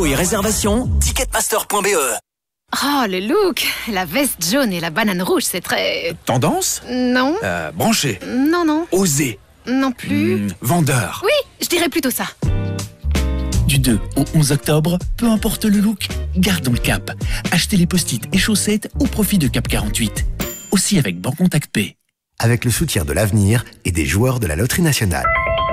Et réservation, ticketmaster.be. Oh, le look! La veste jaune et la banane rouge, c'est très... Tendance? Non. Branché? Non. Osé? Non plus. Vendeur? Oui, je dirais plutôt ça. Du 2 au 11 octobre, peu importe le look, gardons le cap. Achetez les post-it et chaussettes au profit de Cap 48. Aussi avec Bancontact Pay. Avec le soutien de l'Avenir et des joueurs de la Loterie Nationale.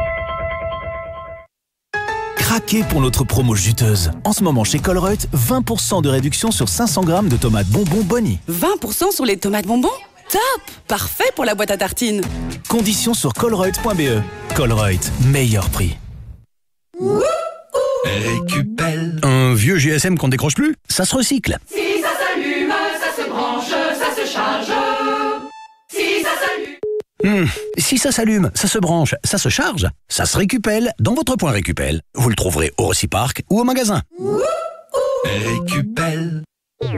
Craquez pour notre promo juteuse. En ce moment chez Colruyt, 20% de réduction sur 500 grammes de tomates bonbons Bonnie. 20% sur les tomates bonbons? Top! Parfait pour la boîte à tartines. Conditions sur colruyt.be. Colruyt, meilleur prix. Récupelle. Un vieux GSM qu'on décroche plus? Ça se recycle. Si ça s'allume, ça se branche, ça se charge. Si ça s'allume. Si ça s'allume, ça se branche, ça se charge, ça se récupelle dans votre point Récupel. Vous le trouverez au Reciparc ou au magasin. Récupelle. Dès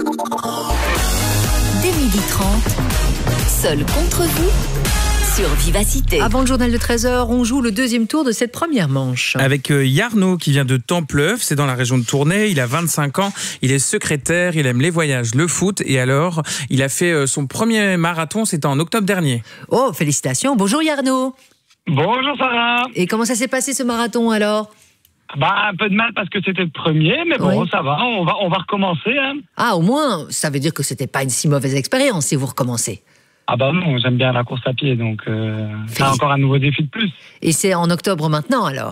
12h30, seul contre vous, sur Vivacité. Avant le journal de 13h, on joue le deuxième tour de cette première manche. Avec Yarno qui vient de Templeuf, c'est dans la région de Tournai, il a 25 ans, il est secrétaire, il aime les voyages, le foot et alors il a fait son premier marathon, c'était en octobre dernier. Oh, félicitations. Bonjour Yarno. Bonjour Sarah. Et comment ça s'est passé ce marathon alors ? Un peu de mal parce que c'était le premier, mais bon, ça va, on va recommencer. Hein. Ah, au moins, ça veut dire que c'était pas une si mauvaise expérience si vous recommencez. Ah non, j'aime bien la course à pied, donc c'est encore un nouveau défi de plus. Et c'est en octobre maintenant alors ?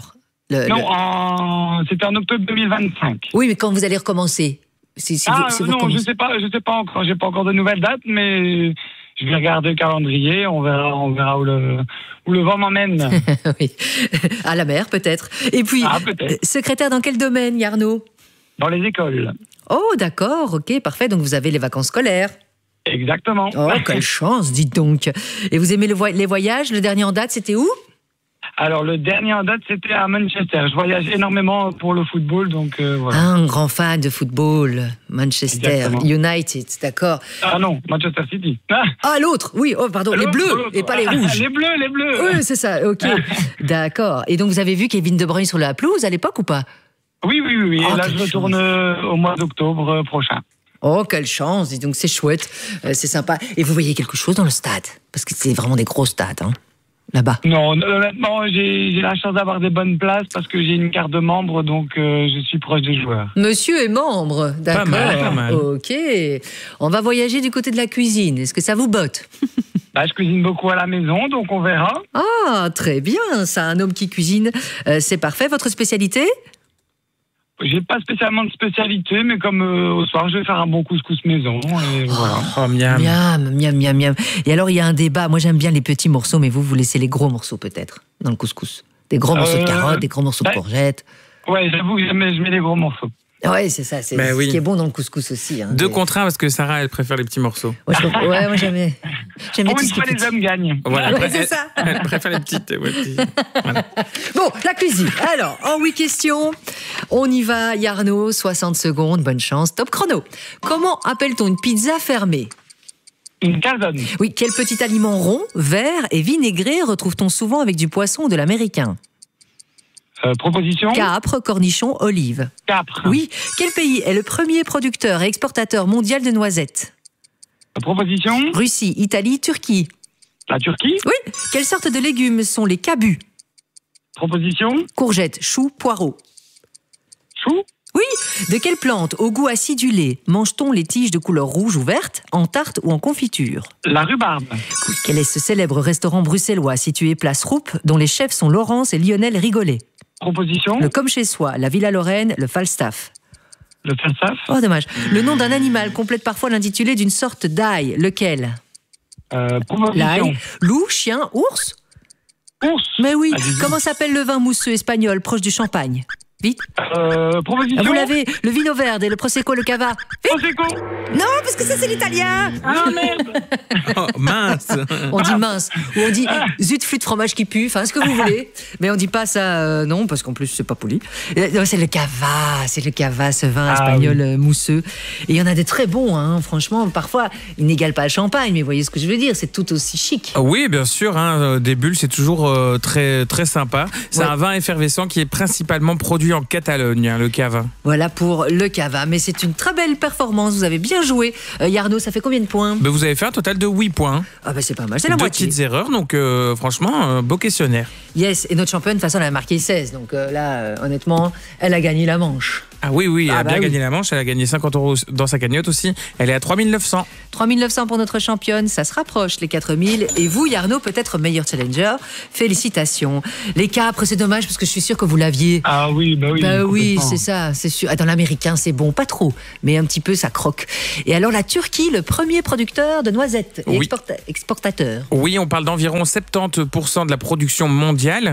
C'était en octobre 2025. Oui, mais quand vous allez recommencer non, je sais pas encore, j'ai pas encore de nouvelles dates, mais je vais regarder le calendrier, on verra où le vent m'emmène. Oui, à la mer peut-être. Et puis, secrétaire dans quel domaine, Yarno ? Dans les écoles. Oh, d'accord, ok, parfait, donc vous avez les vacances scolaires. Exactement. Oh, quelle chance, dites donc. Et vous aimez les voyages ? Le dernier en date, c'était où ? Alors, le dernier en date, c'était à Manchester. Je voyage énormément pour le football, donc voilà. Un grand fan de football. Manchester United, d'accord. Ah non, Manchester City. Ah, l'autre, oui, oh pardon, les bleus et pas les rouges. Les bleus. Oui, c'est ça, ok. D'accord. Et donc, vous avez vu Kevin De Bruyne sur la pelouse à l'époque ou pas ? Oui. Et là, je retourne au mois d'octobre prochain. Oh, quelle chance, dis donc, c'est chouette, c'est sympa. Et vous voyez quelque chose dans le stade ? Parce que c'est vraiment des gros stades, hein, là-bas. Non, honnêtement, j'ai la chance d'avoir des bonnes places parce que j'ai une carte de membre, donc je suis proche des joueurs. Monsieur est membre, d'accord. Pas mal. Ok. On va voyager du côté de la cuisine. Est-ce que ça vous botte ? Je cuisine beaucoup à la maison, donc on verra. Ah, très bien, ça, un homme qui cuisine, c'est parfait. Votre spécialité ? J'ai pas spécialement de spécialité, mais comme au soir, je vais faire un bon couscous maison. Et voilà. Oh, miam. Miam. Et alors, il y a un débat. Moi, j'aime bien les petits morceaux, mais vous laissez les gros morceaux, peut-être, dans le couscous. Des gros morceaux de carottes, des gros morceaux de courgettes. Ouais, j'avoue que je mets des gros morceaux. Ouais, c'est ça. C'est ce qui est bon dans le couscous aussi. Hein, 2 contre 1 parce que Sarah, elle préfère les petits morceaux. Moi, j'aime Pour une fois, les hommes gagnent. Voilà, c'est ça. Elle préfère les petites. Voilà. Bon, la cuisine. Alors, en 8 questions, on y va. Yarno, 60 secondes, bonne chance. Top chrono. Comment appelle-t-on une pizza fermée ? Une calzone. Oui, quel petit aliment rond, vert et vinaigré retrouve-t-on souvent avec du poisson ou de l'américain ? Proposition. Capre, cornichon, olive. Capre. Oui. Quel pays est le premier producteur et exportateur mondial de noisettes ? Proposition. Russie, Italie, Turquie. La Turquie. Oui. Quelle sorte de légumes sont les cabus ? Proposition. Courgettes, choux, poireaux. Chou. Oui. De quelle plante, au goût acidulé, mange-t-on les tiges de couleur rouge ou verte, en tarte ou en confiture ? La rhubarbe. Oui. Quel est ce célèbre restaurant bruxellois situé place Rouppe, dont les chefs sont Laurence et Lionel Rigolet ? Proposition. Le Comme chez soi, la Villa Lorraine, le Falstaff. Le Falstaff. Oh, dommage. Le nom d'un animal complète parfois l'intitulé d'une sorte d'ail. Lequel ? Proposition. L'ail. Loup, chien, ours ? Ours. Mais oui. Comment s'appelle le vin mousseux espagnol proche du champagne ? Vite. Proposition. Vous l'avez. Le vino verde et le prosecco, le cava. Vite. Prosecco. Non, parce que ça, c'est l'italien. Ah merde. Oh, mince. On dit mince, ou on dit zut, flûte, fromage qui pue, enfin, ce que vous voulez. Mais on dit pas ça, non, parce qu'en plus, c'est pas poli. C'est le cava, ce vin espagnol mousseux. Et il y en a des très bons, hein, franchement. Parfois, il n'égale pas le champagne, mais vous voyez ce que je veux dire, c'est tout aussi chic. Oui, bien sûr, hein, des bulles, c'est toujours très, très sympa. C'est un vin effervescent qui est principalement produit en Catalogne, hein, le cava. Voilà pour le cava, mais c'est une très belle performance, vous avez bien joué. Yarno, ça fait combien de points? Vous avez fait un total de 8 points. Ah bah c'est pas mal, c'est la moitié. 2 petites erreurs, donc franchement, beau questionnaire. Yes, et notre championne, de toute façon, elle a marqué 16, donc là, honnêtement, elle a gagné la manche. Ah oui, elle a bien gagné la manche, elle a gagné 50 € dans sa cagnotte aussi. Elle est à 3900. 3900 pour notre championne, ça se rapproche, les 4000. Et vous, Yarno, peut-être meilleur challenger. Félicitations. Les capres, c'est dommage parce que je suis sûre que vous l'aviez. Ah oui, bah oui. Bah oui, c'est ça, c'est sûr. Dans l'américain, c'est bon, pas trop, mais un petit peu, ça croque. Et alors, la Turquie, le premier producteur de noisettes et exportateur. Oui, on parle d'environ 70% de la production mondiale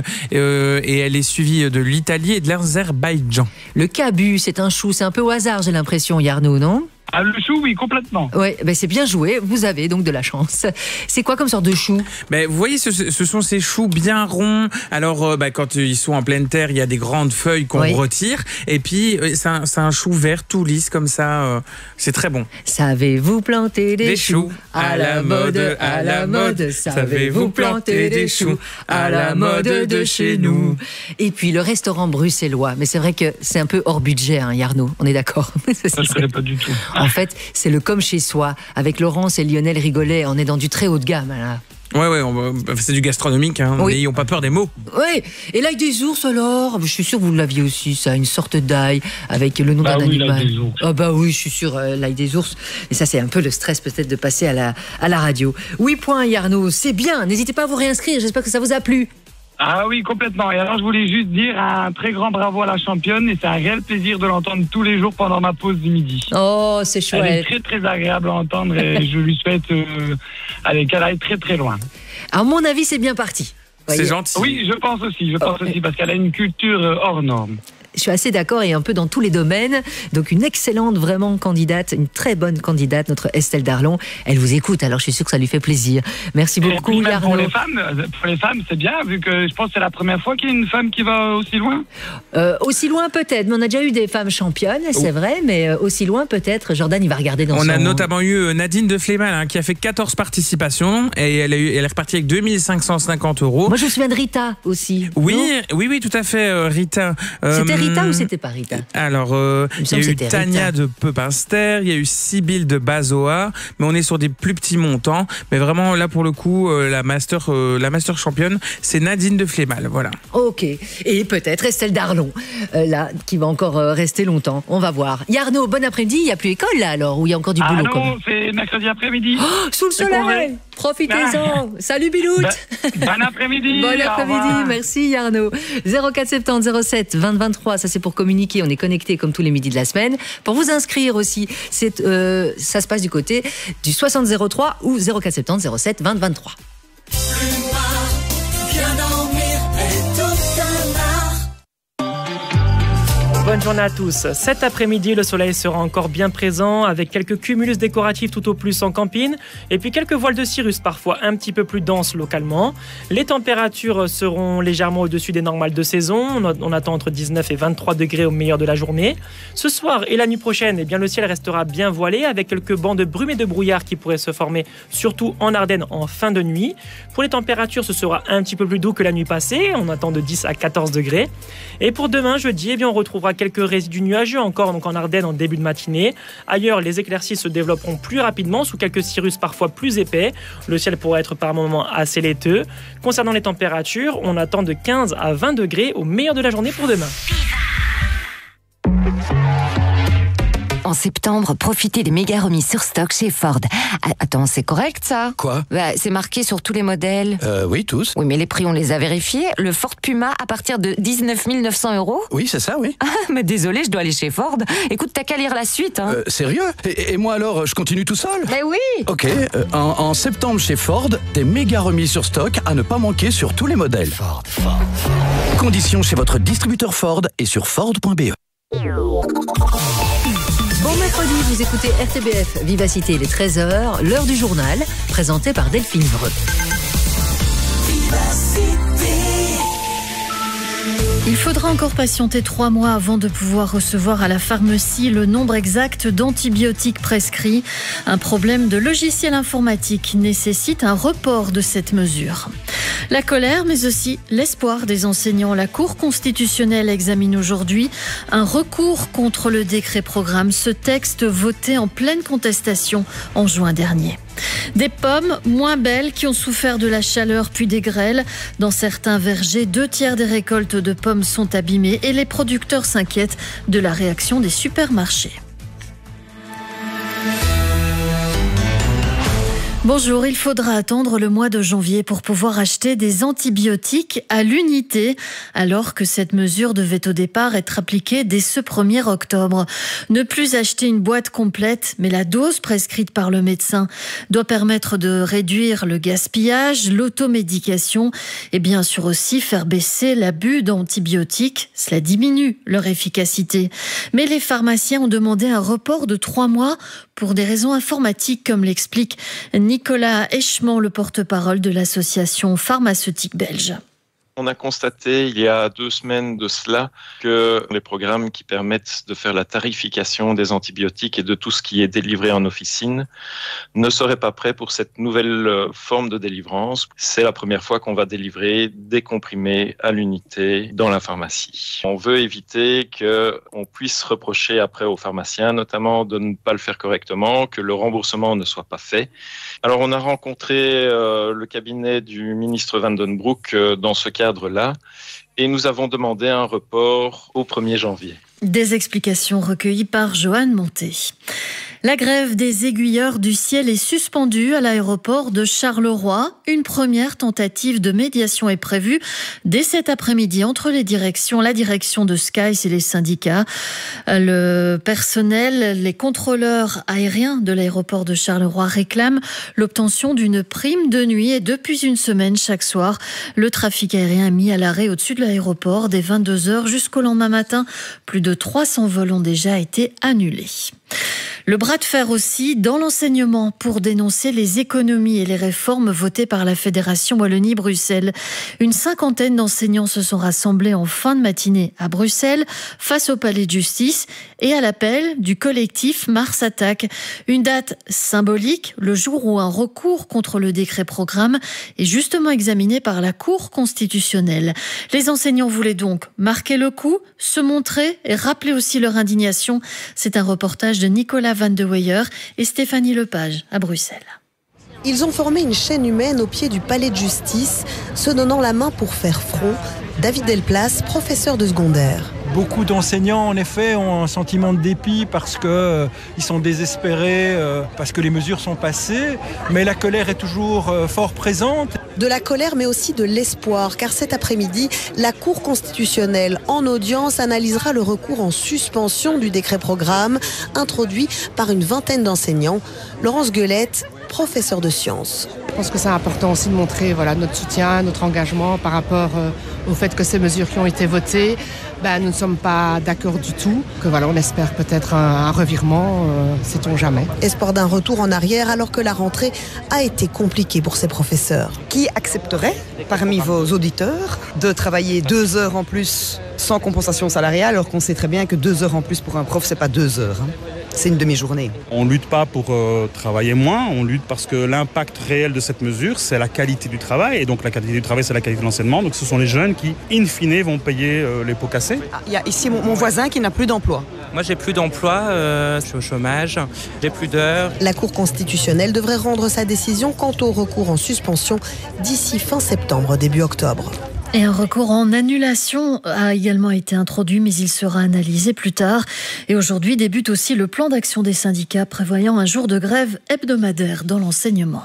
et elle est suivie de l'Italie et de l'Azerbaïdjan. Le cabu, c'est un chou, c'est un peu au hasard, j'ai l'impression, Yarno, non? Ah, le chou, oui, complètement. Oui, ben c'est bien joué, vous avez donc de la chance. C'est quoi comme sorte de chou? Vous voyez, ce sont ces choux bien ronds. Alors, quand ils sont en pleine terre, il y a des grandes feuilles qu'on retire. Et puis, c'est un chou vert tout lisse comme ça. C'est très bon. Savez-vous planter des choux à la mode, à la mode? Savez-vous planter des choux à la mode de chez nous? Et puis, le restaurant bruxellois. Mais c'est vrai que c'est un peu hors budget, hein, Yarno. On est d'accord? Ça, je ne connais pas du tout. En fait, c'est le comme chez soi. Avec Laurence et Lionel Rigolet, on est dans du très haut de gamme. Là. Ouais, c'est du gastronomique, hein. Oui. N'ayons pas peur des mots. Oui, et l'ail des ours alors? Je suis sûr que vous l'aviez aussi, ça, une sorte d'ail avec le nom d'un animal. Ah bah oui, je suis sûr, l'ail des ours. Et ça, c'est un peu le stress peut-être de passer à la radio. 8 points, Yarno, c'est bien. N'hésitez pas à vous réinscrire, j'espère que ça vous a plu. Ah oui, complètement. Et alors, je voulais juste dire un très grand bravo à la championne et c'est un réel plaisir de l'entendre tous les jours pendant ma pause du midi. Oh, c'est chouette. Elle est très, très agréable à entendre et je lui souhaite qu'elle aille très, très loin. À mon avis, c'est bien parti. C'est gentil. Oui, je pense aussi parce qu'elle a une culture hors norme. Je suis assez d'accord et un peu dans tous les domaines. Donc une excellente vraiment candidate, une très bonne candidate, notre Estelle Darlon. Elle vous écoute, alors je suis sûr que ça lui fait plaisir. Merci beaucoup, Yarno. Pour les femmes, c'est bien, vu que je pense que c'est la première fois qu'il y a une femme qui va aussi loin. Aussi loin peut-être, mais on a déjà eu des femmes championnes, c'est vrai, mais aussi loin peut-être. Jordan, il va regarder dans On a notamment eu Nadine de Flemal, qui a fait 14 participations et elle est repartie avec 2550 €. Moi, je me souviens de Rita aussi. Oui, tout à fait, Rita. C'était Rita ou c'était pas Rita? Alors, il y a eu Tania de Pepinster, il y a eu Sibylle de Bazoa, mais on est sur des plus petits montants. Mais vraiment, là, pour le coup, la master championne, c'est Nadine de Flemal, voilà. Ok. Et peut-être Estelle Darlon, là, qui va encore rester longtemps. On va voir. Yarno, bon après-midi. Il n'y a plus école, là, alors, ou il y a encore du boulot? Non, c'est mercredi après-midi. Oh, sous le soleil! Profitez-en. Salut, Bilout. Bon après-midi. Bon après-midi. Merci, Yarno. 0470 07 20 23. Ça, c'est pour communiquer. On est connecté comme tous les midis de la semaine. Pour vous inscrire aussi, ça se passe du côté du 60 03 ou 0470 07 20 23. Bonne journée à tous. Cet après-midi, le soleil sera encore bien présent avec quelques cumulus décoratifs tout au plus en campine et puis quelques voiles de cirrus parfois un petit peu plus denses localement. Les températures seront légèrement au-dessus des normales de saison. On attend entre 19 et 23 degrés au meilleur de la journée. Ce soir et la nuit prochaine, le ciel restera bien voilé avec quelques bancs de brume et de brouillard qui pourraient se former surtout en Ardennes en fin de nuit. Pour les températures, ce sera un petit peu plus doux que la nuit passée. On attend de 10 à 14 degrés. Et pour demain, jeudi, on retrouvera quelques résidus nuageux encore donc en Ardennes en début de matinée. Ailleurs, les éclaircies se développeront plus rapidement sous quelques cirrus parfois plus épais. Le ciel pourrait être par moments assez laiteux. Concernant les températures, on attend de 15 à 20 degrés au meilleur de la journée pour demain. En septembre, profitez des méga remises sur stock chez Ford. Attends, c'est correct ça? Quoi? C'est marqué sur tous les modèles. Oui, tous. Oui, mais les prix, on les a vérifiés. Le Ford Puma à partir de 19 900 €. Oui, c'est ça, oui. Ah, mais désolé, je dois aller chez Ford. Écoute, t'as qu'à lire la suite. Hein. Sérieux? Et moi alors, je continue tout seul? Mais oui. Ok, en septembre chez Ford, des méga remises sur stock à ne pas manquer sur tous les modèles. Ford. Conditions chez votre distributeur Ford et sur Ford.be. Bon mercredi, vous écoutez RTBF Vivacité, il est 13h, l'heure du journal, présenté par Delphine Vreux. Il faudra encore patienter 3 mois avant de pouvoir recevoir à la pharmacie le nombre exact d'antibiotiques prescrits. Un problème de logiciel informatique nécessite un report de cette mesure. La colère, mais aussi l'espoir des enseignants. La Cour constitutionnelle examine aujourd'hui un recours contre le décret programme. Ce texte voté en pleine contestation en juin dernier. Des pommes moins belles qui ont souffert de la chaleur puis des grêles. Dans certains vergers, 2/3 des récoltes de pommes sont abîmées et les producteurs s'inquiètent de la réaction des supermarchés. Bonjour, il faudra attendre le mois de janvier pour pouvoir acheter des antibiotiques à l'unité, alors que cette mesure devait au départ être appliquée dès ce 1er octobre. Ne plus acheter une boîte complète, mais la dose prescrite par le médecin doit permettre de réduire le gaspillage, l'automédication et bien sûr aussi faire baisser l'abus d'antibiotiques. Cela diminue leur efficacité. Mais les pharmaciens ont demandé un report de 3 mois pour des raisons informatiques, comme l'explique Nicolas Eschemont, le porte-parole de l'association pharmaceutique belge. On a constaté il y a 2 semaines de cela que les programmes qui permettent de faire la tarification des antibiotiques et de tout ce qui est délivré en officine ne seraient pas prêts pour cette nouvelle forme de délivrance. C'est la première fois qu'on va délivrer des comprimés à l'unité dans la pharmacie. On veut éviter qu'on puisse reprocher après aux pharmaciens, notamment de ne pas le faire correctement, que le remboursement ne soit pas fait. Alors on a rencontré le cabinet du ministre Van den Broek dans ce cadre-là, et nous avons demandé un report au 1er janvier. Des explications recueillies par Joanne Monté. La grève des aiguilleurs du ciel est suspendue à l'aéroport de Charleroi. Une première tentative de médiation est prévue dès cet après-midi entre la direction de Skies et les syndicats. Le personnel, les contrôleurs aériens de l'aéroport de Charleroi réclament l'obtention d'une prime de nuit et depuis une semaine chaque soir, le trafic aérien est mis à l'arrêt au-dessus de l'aéroport dès 22h jusqu'au lendemain matin. Plus de 300 vols ont déjà été annulés. Le bras de fer aussi dans l'enseignement pour dénoncer les économies et les réformes votées par la Fédération Wallonie-Bruxelles. Une 50aine d'enseignants se sont rassemblés en fin de matinée à Bruxelles face au palais de justice et à l'appel du collectif Mars Attaque. Une date symbolique, le jour où un recours contre le décret programme est justement examiné par la Cour constitutionnelle. Les enseignants voulaient donc marquer le coup, se montrer et rappeler aussi leur indignation. C'est un reportage de Nicolas Van de Weyer et Stéphanie Lepage à Bruxelles. Ils ont formé une chaîne humaine au pied du palais de justice, se donnant la main pour faire front. David Delplace, professeur de secondaire. Beaucoup d'enseignants, en effet, ont un sentiment de dépit parce qu'ils sont désespérés, parce que les mesures sont passées, mais la colère est toujours fort présente. De la colère, mais aussi de l'espoir, car cet après-midi, la Cour constitutionnelle, en audience, analysera le recours en suspension du décret programme, introduit par une vingtaine d'enseignants. Laurence Gueulette, professeur de sciences. Je pense que c'est important aussi de montrer notre soutien, notre engagement par rapport au fait que ces mesures qui ont été votées, nous ne sommes pas d'accord du tout. Que on espère peut-être un revirement, sait-on jamais. Espoir d'un retour en arrière alors que la rentrée a été compliquée pour ces professeurs. Qui accepterait, parmi vos auditeurs, de travailler 2 heures en plus sans compensation salariale alors qu'on sait très bien que 2 heures en plus pour un prof, c'est pas 2 heures. C'est une demi-journée. On ne lutte pas pour travailler moins, on lutte parce que l'impact réel de cette mesure, c'est la qualité du travail. Et donc la qualité du travail, c'est la qualité de l'enseignement. Donc ce sont les jeunes qui, in fine, vont payer les pots cassés. Il y a ici mon voisin qui n'a plus d'emploi. Moi, j'ai plus d'emploi, je suis au chômage, j'ai plus d'heures. La Cour constitutionnelle devrait rendre sa décision quant au recours en suspension d'ici fin septembre, début octobre. Et un recours en annulation a également été introduit, mais il sera analysé plus tard. Et aujourd'hui débute aussi le plan d'action des syndicats prévoyant un jour de grève hebdomadaire dans l'enseignement.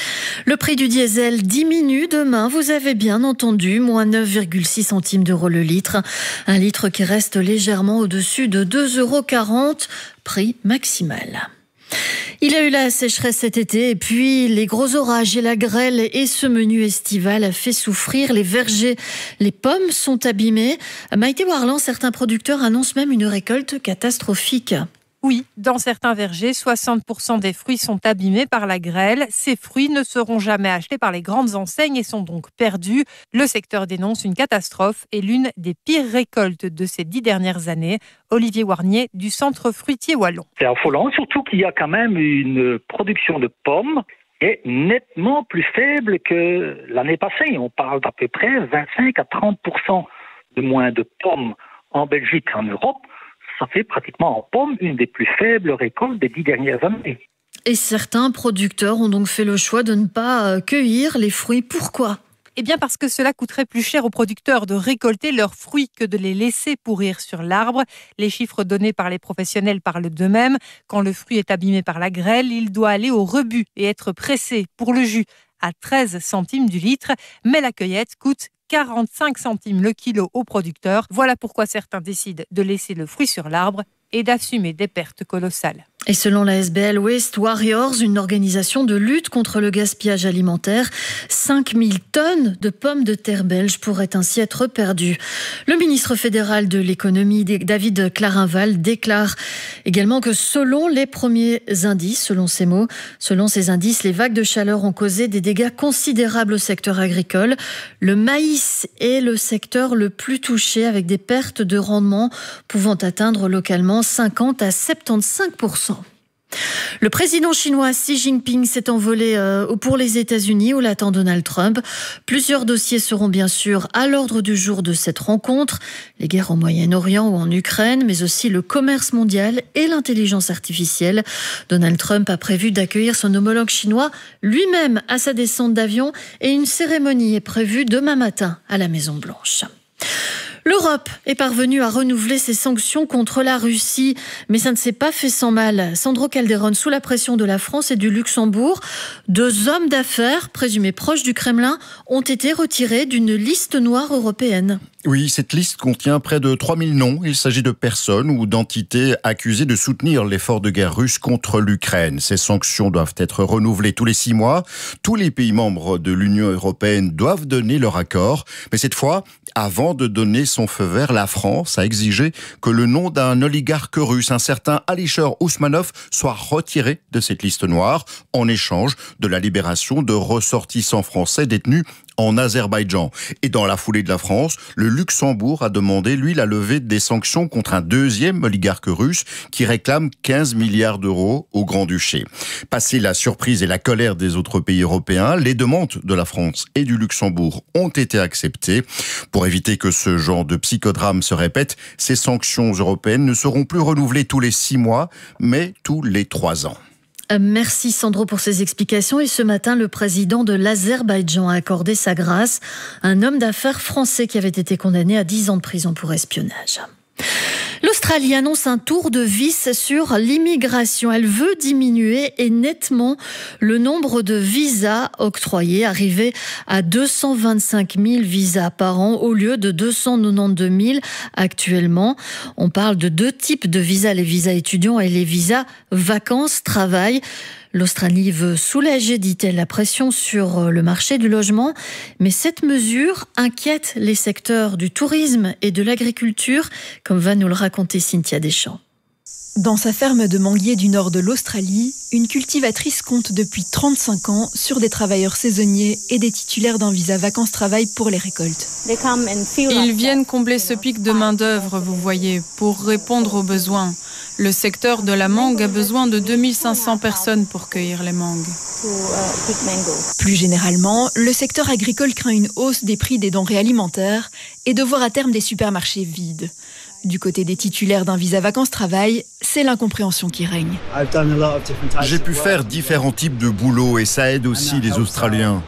Le prix du diesel diminue demain, vous avez bien entendu, moins 9,6 centimes d'euros le litre. Un litre qui reste légèrement au-dessus de 2,40 €, prix maximal. Il y a eu la sécheresse cet été et puis les gros orages et la grêle et ce menu estival a fait souffrir les vergers. Les pommes sont abîmées. Maïté Warland, certains producteurs annoncent même une récolte catastrophique. Oui, dans certains vergers, 60% des fruits sont abîmés par la grêle. Ces fruits ne seront jamais achetés par les grandes enseignes et sont donc perdus. Le secteur dénonce une catastrophe et l'une des pires récoltes de ces 10 dernières années. Olivier Warnier du Centre fruitier wallon. C'est affolant, surtout qu'il y a quand même une production de pommes est nettement plus faible que l'année passée. On parle d'à peu près 25 à 30% de moins de pommes en Belgique et en Europe. Ça fait pratiquement en pommes une des plus faibles récoltes des 10 dernières années. Et certains producteurs ont donc fait le choix de ne pas cueillir les fruits. Pourquoi ? Eh bien parce que cela coûterait plus cher aux producteurs de récolter leurs fruits que de les laisser pourrir sur l'arbre. Les chiffres donnés par les professionnels parlent d'eux-mêmes. Quand le fruit est abîmé par la grêle, il doit aller au rebut et être pressé pour le jus à 13 centimes du litre. Mais la cueillette coûte 45 centimes le kilo aux producteurs. Voilà pourquoi certains décident de laisser le fruit sur l'arbre et d'assumer des pertes colossales. Et selon la SBL Waste Warriors, une organisation de lutte contre le gaspillage alimentaire, 5000 tonnes de pommes de terre belges pourraient ainsi être perdues. Le ministre fédéral de l'économie, David Clarinval, déclare également que selon les premiers indices, selon ces indices, les vagues de chaleur ont causé des dégâts considérables au secteur agricole. Le maïs est le secteur le plus touché avec des pertes de rendement pouvant atteindre localement 50 à 75%. Le président chinois Xi Jinping s'est envolé pour les États-Unis où l'attend Donald Trump. Plusieurs dossiers seront bien sûr à l'ordre du jour de cette rencontre. Les guerres au Moyen-Orient ou en Ukraine, mais aussi le commerce mondial et l'intelligence artificielle. Donald Trump a prévu d'accueillir son homologue chinois lui-même à sa descente d'avion et une cérémonie est prévue demain matin à la Maison-Blanche. L'Europe est parvenue à renouveler ses sanctions contre la Russie, mais ça ne s'est pas fait sans mal. Sandro Calderón, sous la pression de la France et du Luxembourg, 2 hommes d'affaires présumés proches du Kremlin ont été retirés d'une liste noire européenne. Oui, cette liste contient près de 3000 noms. Il s'agit de personnes ou d'entités accusées de soutenir l'effort de guerre russe contre l'Ukraine. Ces sanctions doivent être renouvelées tous les 6 mois. Tous les pays membres de l'Union européenne doivent donner leur accord. Mais cette fois, avant de donner son feu vert, la France a exigé que le nom d'un oligarque russe, un certain Alisher Ousmanov, soit retiré de cette liste noire en échange de la libération de ressortissants français détenus en Azerbaïdjan. Et dans la foulée de la France, le Luxembourg a demandé, lui, la levée des sanctions contre un deuxième oligarque russe qui réclame 15 milliards d'euros au Grand-Duché. Passé la surprise et la colère des autres pays européens, les demandes de la France et du Luxembourg ont été acceptées. Pour éviter que ce genre de psychodrame se répète, ces sanctions européennes ne seront plus renouvelées tous les 6 mois, mais tous les 3 ans. Merci Sandro pour ces explications. Et ce matin, le président de l'Azerbaïdjan a accordé sa grâce à un homme d'affaires français qui avait été condamné à 10 ans de prison pour espionnage. L'Australie annonce un tour de vis sur l'immigration. Elle veut diminuer et nettement le nombre de visas octroyés, arriver à 225 000 visas par an au lieu de 292 000 actuellement. On parle de 2 types de visas, les visas étudiants et les visas vacances-travail. L'Australie veut soulager, dit-elle, la pression sur le marché du logement, mais cette mesure inquiète les secteurs du tourisme et de l'agriculture, comme va nous le raconter Cynthia Deschamps. Dans sa ferme de manguiers du nord de l'Australie, une cultivatrice compte depuis 35 ans sur des travailleurs saisonniers et des titulaires d'un visa vacances-travail pour les récoltes. Ils viennent combler ce pic de main-d'œuvre, vous voyez, pour répondre aux besoins. Le secteur de la mangue a besoin de 2500 personnes pour cueillir les mangues. Plus généralement, le secteur agricole craint une hausse des prix des denrées alimentaires et de voir à terme des supermarchés vides. Du côté des titulaires d'un visa vacances-travail, c'est l'incompréhension qui règne. J'ai pu faire différents types de boulot et ça aide aussi les Australiens.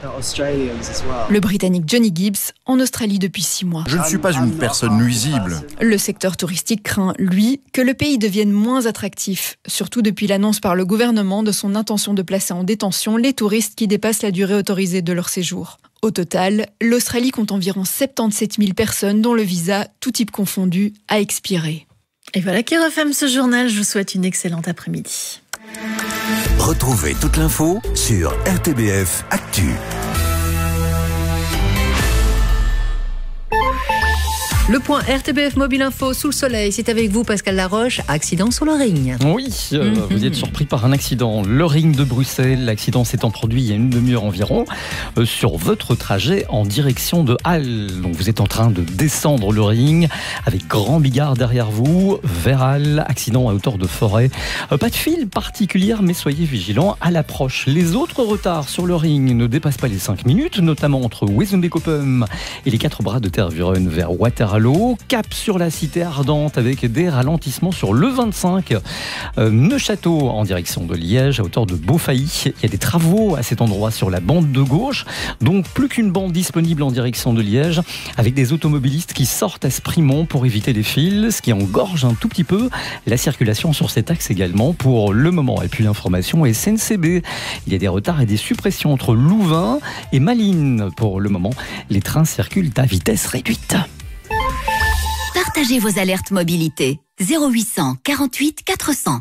Le Britannique Johnny Gibbs, en Australie depuis 6 mois. Je ne suis pas une personne nuisible. Le secteur touristique craint, lui, que le pays devienne moins attractif, surtout depuis l'annonce par le gouvernement de son intention de placer en détention les touristes qui dépassent la durée autorisée de leur séjour. Au total, l'Australie compte environ 77 000 personnes dont le visa, tout type confondu, a expiré. Et voilà qui referme ce journal. Je vous souhaite une excellente après-midi. Retrouvez toute l'info sur RTBF Actu. Le point RTBF Mobile Info sous le soleil, c'est avec vous Pascal Laroche, accident sur le ring. Oui, vous êtes surpris par un accident. Le ring de Bruxelles, l'accident s'étant produit il y a une demi-heure environ sur votre trajet en direction de Halle. Donc vous êtes en train de descendre le ring avec Grand Bigard derrière vous, vers Halle, accident à hauteur de Forêt. Pas de file particulière, mais soyez vigilants à l'approche. Les autres retards sur le ring ne dépassent pas les 5 minutes, notamment entre Wezenbeek-Open et les 4 bras de Tervuren vers Waterloo. Cap sur la cité ardente avec des ralentissements sur le 25 Neuchâteau en direction de Liège à hauteur de Beaufailly. Il y a des travaux à cet endroit sur la bande de gauche, donc plus qu'une bande disponible en direction de Liège avec des automobilistes qui sortent à Sprimont pour éviter les files, ce qui engorge un tout petit peu la circulation sur cet axe également. Pour le moment, et puis l'information SNCB, il y a des retards et des suppressions entre Louvain et Malines. Pour le moment, les trains circulent à vitesse réduite. Partagez vos alertes mobilité. 0800 48 400.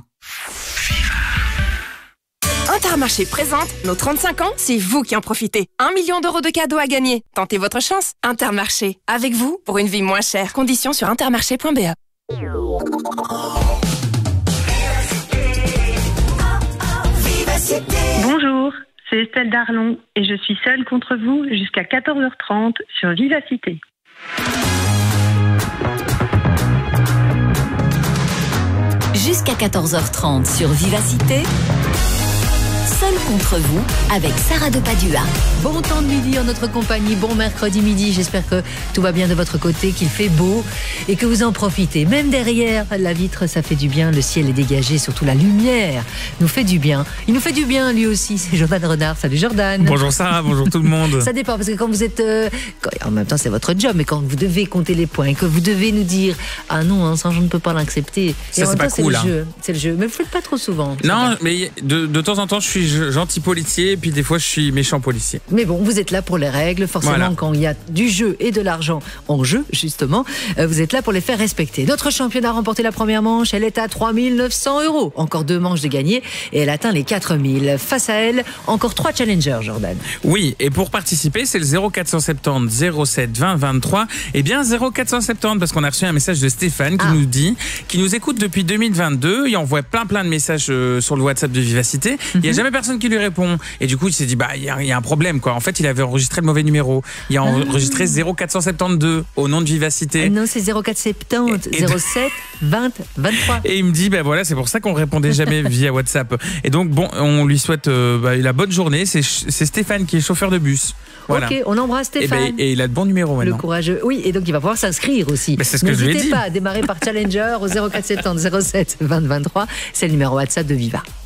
Intermarché présente nos 35 ans, c'est vous qui en profitez. 1 million d'euros de cadeaux à gagner. Tentez votre chance. Intermarché, avec vous pour une vie moins chère. Conditions sur intermarché.be. Bonjour, c'est Estelle Darlon et je suis seule contre vous jusqu'à 14h30 sur Vivacité. Jusqu'à 14h30 sur Vivacité. Seul contre vous, avec Sarah de Padua. Bon temps de midi en notre compagnie, bon mercredi midi. J'espère que tout va bien de votre côté, qu'il fait beau et que vous en profitez. Même derrière la vitre, ça fait du bien. Le ciel est dégagé, surtout la lumière nous fait du bien. Il nous fait du bien lui aussi, c'est Jordan Renard. Salut Jordan. Bonjour Sarah, bonjour tout le monde. Ça dépend, parce que quand vous êtes... en même temps, c'est votre job, mais quand vous devez compter les points, que vous devez nous dire « Ah non, ça je ne peux pas l'accepter ». Ça, c'est pas cool. C'est le jeu, mais vous ne le faites pas trop souvent. Non, mais de temps en temps, je suis gentil policier et puis des fois je suis méchant policier. Mais bon, vous êtes là pour les règles, forcément. Voilà. Quand il y a du jeu et de l'argent en jeu, justement, vous êtes là pour les faire respecter. Notre championne a remporté la première manche, elle est à 3 900 €. Encore 2 manches de gagner et elle atteint les 4 000. Face à elle, encore 3 challengers, Jordan. Oui, et pour participer, c'est le 0470 07 20 23. Eh bien 0470, parce qu'on a reçu un message de Stéphane qui nous dit, qui nous écoute depuis 2022, il envoie plein de messages sur le WhatsApp de Vivacité. Il n'y a jamais personne qui lui répond. Et du coup, il s'est dit, il y a un problème, quoi. En fait, il avait enregistré le mauvais numéro. Il a enregistré 0472 au nom de Vivacité. Non, c'est 0470 07 20 23. Et il me dit, voilà, c'est pour ça qu'on répondait jamais via WhatsApp. Et donc, bon, on lui souhaite la bonne journée. C'est Stéphane qui est chauffeur de bus. Voilà. Ok, on embrasse Stéphane. Et il a de bons numéros maintenant. Le courageux. Oui, et donc il va pouvoir s'inscrire aussi. C'est ce que je lui ai dit. N'hésitez pas à démarrer par Challenger au 0470 07 20 23. C'est le numéro WhatsApp de Viva.